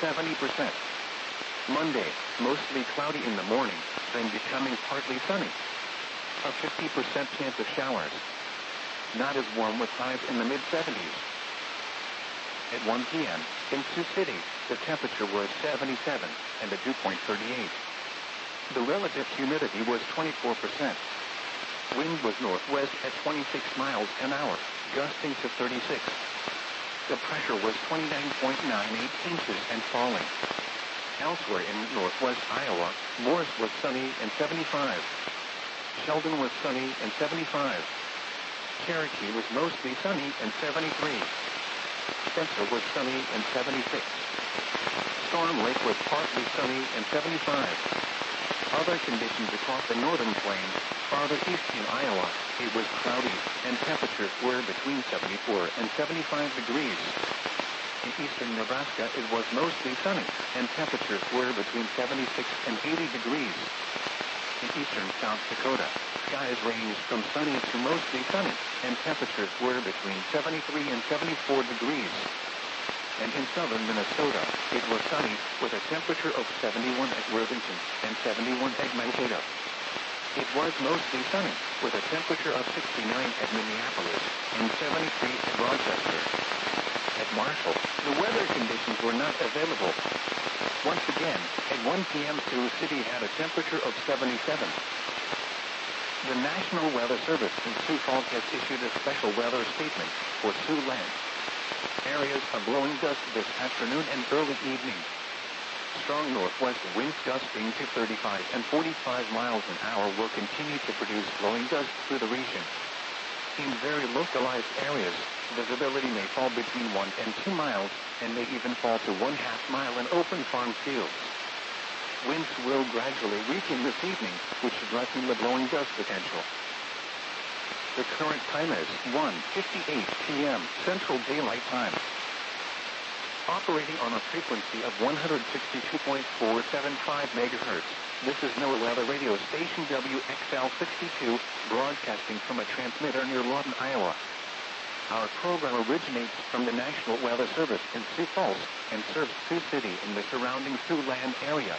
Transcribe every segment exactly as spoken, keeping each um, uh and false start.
seventy percent. Monday, mostly cloudy in the morning, then becoming partly sunny. A fifty percent chance of showers. Not as warm with highs in the mid seventies. At one p m, in Sioux City, the temperature was seventy-seven, and the dew point thirty-eight. The relative humidity was twenty-four percent. Wind was northwest at twenty-six miles an hour, gusting to thirty-six. The pressure was twenty-nine point nine eight inches and falling. Elsewhere in northwest Iowa, Morris was sunny and seventy-five. Sheldon was sunny and seventy-five. Cherokee was mostly sunny and seventy-three. Spencer was sunny and seventy-six. Storm Lake was partly sunny and seventy-five. Other conditions across the northern plains, farther east in Iowa, it was cloudy, and temperatures were between seventy-four and seventy-five degrees. In eastern Nebraska, it was mostly sunny, and temperatures were between seventy-six and eighty degrees. In eastern South Dakota, skies ranged from sunny to mostly sunny, and temperatures were between seventy-three and seventy-four degrees. And in southern Minnesota, it was sunny, with a temperature of seventy-one at Worthington and seventy-one at Mankato. It was mostly sunny, with a temperature of sixty-nine at Minneapolis and seventy-three at Rochester. At Marshall, the weather conditions were not available. Once again, at one p m Sioux City had a temperature of seventy-seven. The National Weather Service in Sioux Falls has issued a special weather statement for Siouxland. Areas of blowing dust this afternoon and early evening. Strong northwest winds gusting to thirty-five and forty-five miles an hour will continue to produce blowing dust through the region. In very localized areas, visibility may fall between one and two miles, and may even fall to one half mile in open farm fields. Winds will gradually weaken this evening, which should lessen the blowing dust potential. The current time is one fifty-eight p m Central Daylight Time. Operating on a frequency of one hundred sixty-two point four seven five megahertz, this is NOAA Weather Radio Station W X L sixty-two, broadcasting from a transmitter near Lawton, Iowa. Our program originates from the National Weather Service in Sioux Falls and serves Sioux City and the surrounding Siouxland area.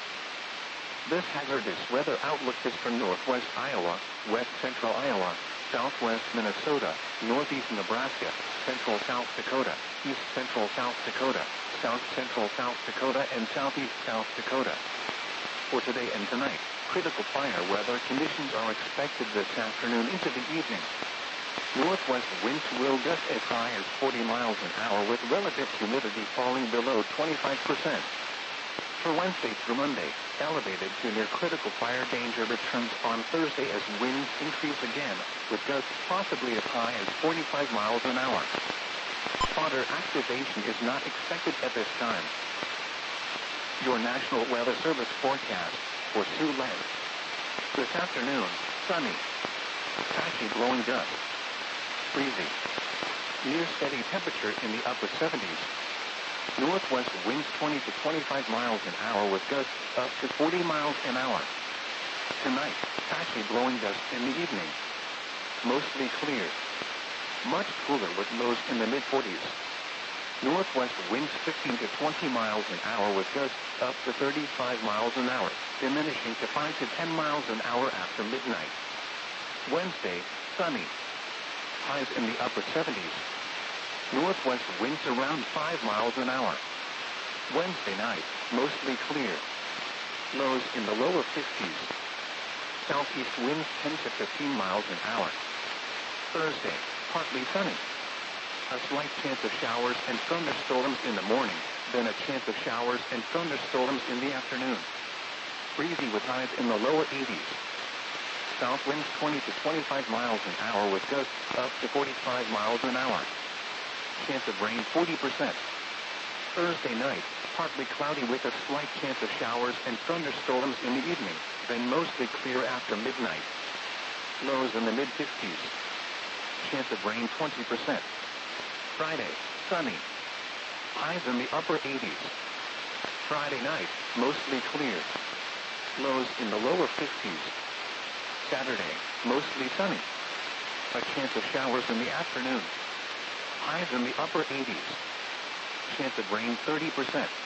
This hazardous weather outlook is for northwest Iowa, west central Iowa, southwest Minnesota, northeast Nebraska, central South Dakota, east central South Dakota, south central South Dakota, and southeast South Dakota. For today and tonight, critical fire weather conditions are expected this afternoon into the evening. Northwest winds will gust as high as forty miles an hour with relative humidity falling below twenty-five percent. For Wednesday through Monday, elevated to near critical fire danger returns on Thursday as winds increase again, with gusts possibly as high as forty-five miles an hour. Fodder activation is not expected at this time. Your National Weather Service forecast for Siouxland. This afternoon, sunny. Patchy blowing dust. Breezy. Near steady temperature in the upper seventies. Northwest winds twenty to twenty-five miles an hour with gusts up to forty miles an hour. Tonight, patchy blowing dust in the evening. Mostly clear. Much cooler with lows in the mid forties. Northwest winds fifteen to twenty miles an hour with gusts up to thirty-five miles an hour, diminishing to five to ten miles an hour after midnight. Wednesday, sunny. Highs in the upper seventies. Northwest winds around five miles an hour. Wednesday night, mostly clear. Lows in the lower fifties. Southeast winds ten to fifteen miles an hour. Thursday, partly sunny. A slight chance of showers and thunderstorms in the morning, then a chance of showers and thunderstorms in the afternoon. Breezy with highs in the lower eighties. South winds twenty to twenty-five miles an hour with gusts up to forty-five miles an hour. Chance of rain forty percent. Thursday night, partly cloudy with a slight chance of showers and thunderstorms in the evening, then mostly clear after midnight. Lows in the mid fifties. Chance of rain twenty percent. Friday, sunny. Highs in the upper eighties. Friday night, mostly clear. Lows in the lower fifties. Saturday, mostly sunny. A chance of showers in the afternoon. Highs in the upper eighties. Chance of rain thirty percent.